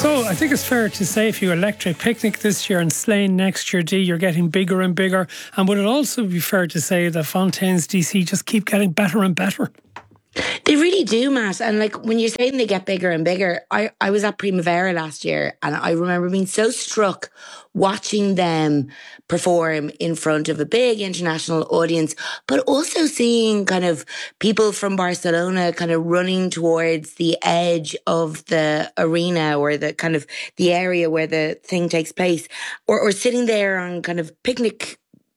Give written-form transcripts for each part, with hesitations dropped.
So I think it's fair to say if you Electric Picnic this year and Slane next year, you're getting bigger and bigger. And would it also be fair to say that Fontaines DC just keep getting better and better? They really do, Matt. And like when you're saying they get bigger and bigger, I was at Primavera last year and I remember being so struck watching them perform in front of a big international audience, but also seeing kind of people from Barcelona kind of running towards the edge of the arena or the kind of the area where the thing takes place, or sitting there on kind of picnic,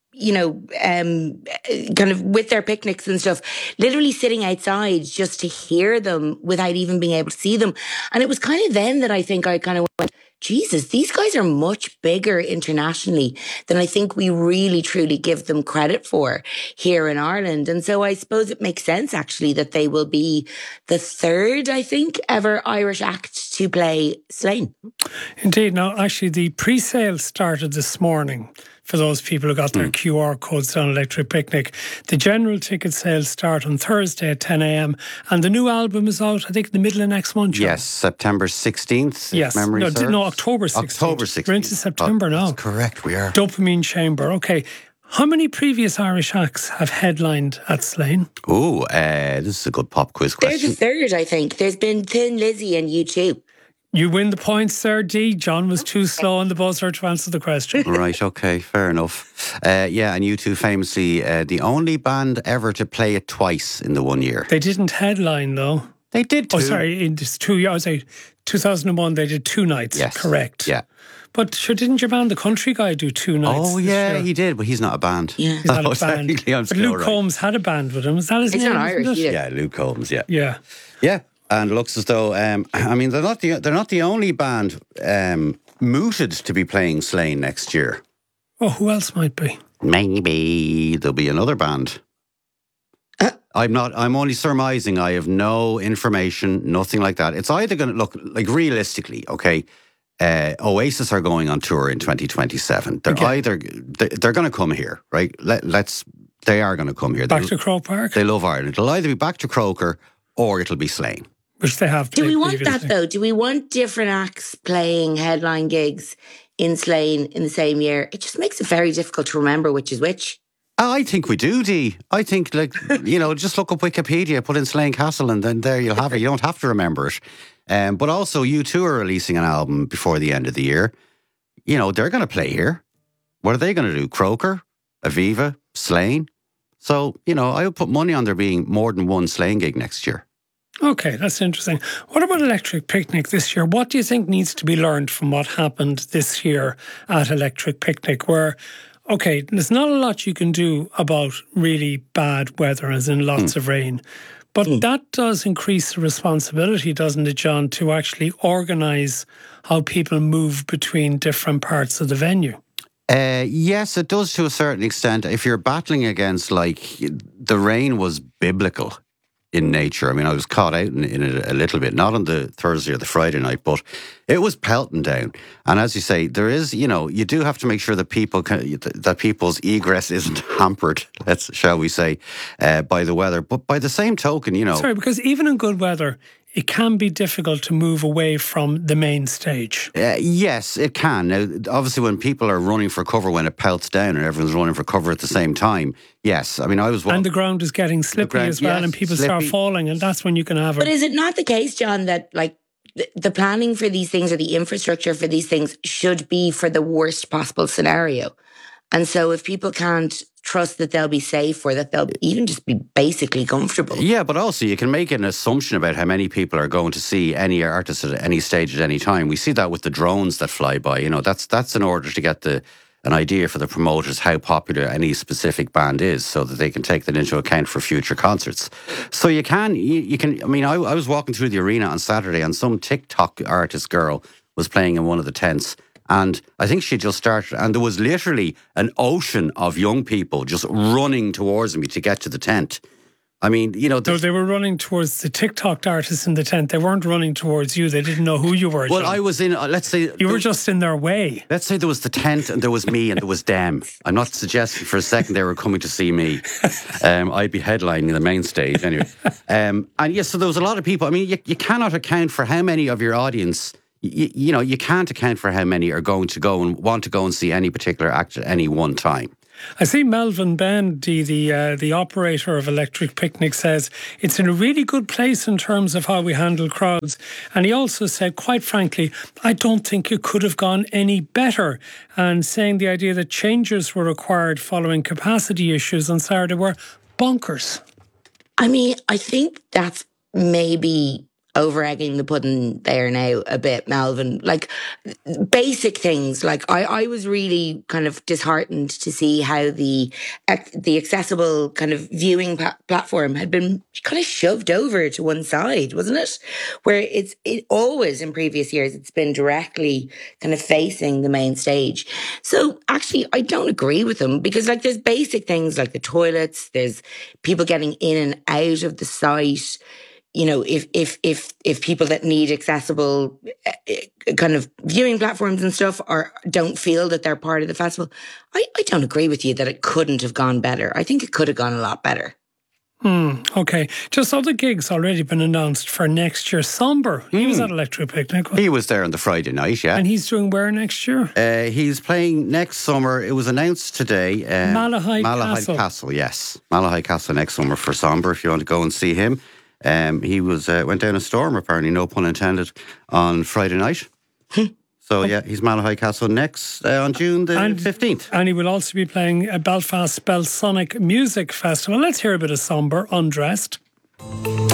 kind of with their picnics and stuff, literally sitting outside just to hear them without even being able to see them. And it was kind of then that I think I kind of went, Jesus, these guys are much bigger internationally than I think we really truly give them credit for here in Ireland. And so I suppose it makes sense actually that they will be the third, I think, ever Irish act to play Slane. Indeed. Now, actually, the pre-sale started this morning. For those people who got their QR codes on Electric Picnic. The general ticket sales start on Thursday at 10 a.m. And the new album is out, I think, in the middle of next month. John. Yes, September 16th. Yes, October 16th. October 16th. We're into September now. That's correct, we are. Dopamine Chamber. Okay. How many previous Irish acts have headlined at Slane? Oh, this is a good pop quiz question. There's a third, I think. There's been Thin Lizzy and U2. You win the points, Sir D. John was too slow on the buzzer to answer the question. Right, okay, fair enough. And U2 famously the only band ever to play it twice in the 1 year. They didn't headline, though. They did too. Oh, sorry, in this 2 years, 2001, they did 2 nights. Yes. Correct. Yeah. But sure, didn't your band, The Country Guy, do 2 nights? Oh, yeah, he did, but he's not a band. Yeah. He's not a band. But Luke Combs had a band with him. Is that his It's name? not Irish, Yeah, Luke Combs, yeah. Yeah. Yeah. And it looks as though, they're not the only band mooted to be playing Slane next year. Oh, who else might be? Maybe there'll be another band. I'm only surmising. I have no information, nothing like that. It's either going to look like realistically, okay, Oasis are going on tour in 2027. They're they're going to come here, right? They are going to come here. Back to Croke Park? They love Ireland. It'll either be back to Croker or it'll be Slane. Which they have. Do we want that though? Do we want different acts playing headline gigs in Slane in the same year? It just makes it very difficult to remember which is which. I think we do, Dee. I think, just look up Wikipedia, put in Slane Castle, and then there you'll have it. You don't have to remember it. But also, U2 are releasing an album before the end of the year. They're going to play here. What are they going to do? Croker, Aviva, Slane? So, I would put money on there being more than one Slane gig next year. Okay, that's interesting. What about Electric Picnic this year? What do you think needs to be learned from what happened this year at Electric Picnic where, okay, there's not a lot you can do about really bad weather, as in lots of rain, but that does increase the responsibility, doesn't it, John, to actually organise how people move between different parts of the venue? Yes, it does to a certain extent. If you're battling against, the rain was biblical in nature. I mean, I was caught out in it a little bit, not on the Thursday or the Friday night, but it was pelting down. And as you say, there is, you do have to make sure that that people's egress isn't hampered, shall we say, by the weather. But by the same token, Sorry, because even in good weather, it can be difficult to move away from the main stage. Yes, it can. Now, obviously, when people are running for cover when it pelts down and everyone's running for cover at the same time, yes. I mean, and the ground is getting slippery as well, and people start falling, and that's when you can have it. But is it not the case, John, that the planning for these things or the infrastructure for these things should be for the worst possible scenario? And so if people can't trust that they'll be safe or that they'll even just be basically comfortable. Yeah, but also you can make an assumption about how many people are going to see any artist at any stage at any time. We see that with the drones that fly by. That's in order to get an idea for the promoters how popular any specific band is so that they can take that into account for future concerts. So you can, I mean, I was walking through the arena on Saturday and some TikTok artist girl was playing in one of the tents. And I think she just started, and there was literally an ocean of young people just running towards me to get to the tent. I mean, So they were running towards the TikTok artists in the tent. They weren't running towards you. They didn't know who you were. Well, John. I was in, let's say... You were just in their way. Let's say there was the tent and there was me and there was them. I'm not suggesting for a second they were coming to see me. I'd be headlining the main stage anyway. And yes, so there was a lot of people. I mean, you cannot account for how many of your audience you know, you can't account for how many are going to go and want to go and see any particular act at any one time. I see Melvin Bendy, the operator of Electric Picnic, says it's in a really good place in terms of how we handle crowds. And he also said, quite frankly, I don't think it could have gone any better. And saying the idea that changes were required following capacity issues on Saturday were bonkers. I mean, I think that's maybe over-egging the pudding there now a bit, Melvin. Like, basic things. Like, I was really kind of disheartened to see how the accessible kind of viewing platform had been kind of shoved over to one side, wasn't it? Where it always in previous years, it's been directly kind of facing the main stage. So actually, I don't agree with them, because like there's basic things like the toilets, there's people getting in and out of the site. You know, if people that need accessible kind of viewing platforms and stuff don't feel that they're part of the festival, I don't agree with you that it couldn't have gone better. I think it could have gone a lot better. Okay. Just other gigs already been announced for next year. Somber, he was at Electric Picnic. He was there on the Friday night, yeah. And he's doing where next year? He's playing next summer. It was announced today. Malahide Castle, yes. Malahide Castle next summer for Somber, if you want to go and see him. He went down a storm, apparently, no pun intended, on Friday night. So, yeah, he's Malahide Castle next on June the 15th. And he will also be playing at Belfast Belsonic Music Festival. Let's hear a bit of Somber, Undressed.